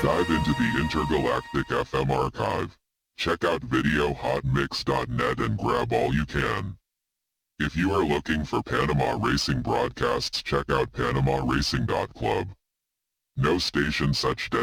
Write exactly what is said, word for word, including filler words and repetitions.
Dive into the intergalactic F M archive. Check out video hot mix dot net and grab all you can. If you are looking for Panama racing broadcasts, check out panama racing dot club. No station such dedication.